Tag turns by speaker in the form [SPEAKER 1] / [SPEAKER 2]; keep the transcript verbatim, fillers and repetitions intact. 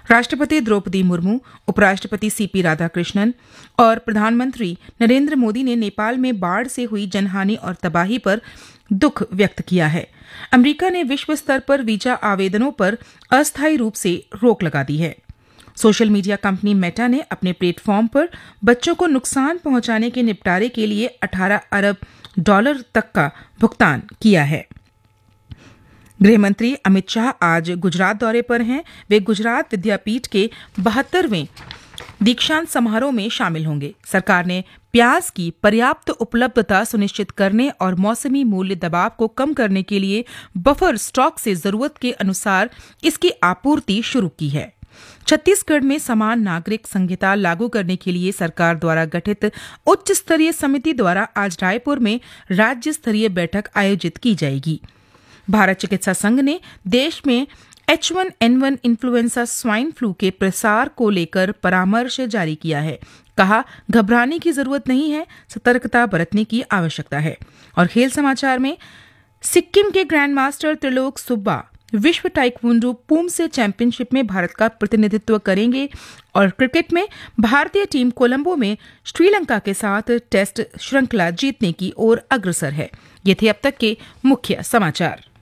[SPEAKER 1] राष्ट्रपति द्रौपदी मुर्मू, उपराष्ट्रपति सीपी राधाकृष्णन और प्रधानमंत्री नरेंद्र मोदी ने नेपाल में बाढ़ से हुई जनहानि और तबाही पर दुख व्यक्त किया है। अमेरिका ने विश्व स्तर पर वीजा आवेदनों पर अस्थायी रूप से रोक लगा दी है। सोशल मीडिया कंपनी मेटा ने अपने प्लेटफॉर्म पर बच्चों को नुकसान पहुंचाने के निपटारे के लिए अठारह अरब डॉलर तक का भुगतान किया है। गृह मंत्री अमित शाह आज गुजरात दौरे पर हैं। वे गुजरात विद्यापीठ के बहत्तरवें दीक्षांत समारोह में शामिल होंगे। सरकार ने प्याज की पर्याप्त उपलब्धता सुनिश्चित करने और मौसमी मूल्य दबाव को कम करने के लिए बफर स्टॉक से जरूरत के अनुसार इसकी आपूर्ति शुरू की है। छत्तीसगढ़ में समान नागरिक संहिता लागू करने के लिए सरकार द्वारा गठित उच्च स्तरीय समिति द्वारा आज रायपुर में राज्य स्तरीय बैठक आयोजित की जाएगी। भारत चिकित्सा संघ ने देश में H one N one influenza swine flu के प्रसार को लेकर परामर्श जारी किया है। कहा, घबराने की जरूरत नहीं है, सतर्कता बरतने की आवश्यकता है। और खेल समाचार में सिक्किम के ग्रैंड मास्टर त्रिलोक सुब्बा विश्व ताइक्वांडो पूमसे चैंपियनशिप में भारत का प्रतिनिधित्व करेंगे। और क्रिकेट में भारतीय टीम कोलंबो में श्रीलंका के साथ टेस्ट श्रृंखला जीतने की ओर अग्रसर है। ये थे अब तक के मुख्य समाचार।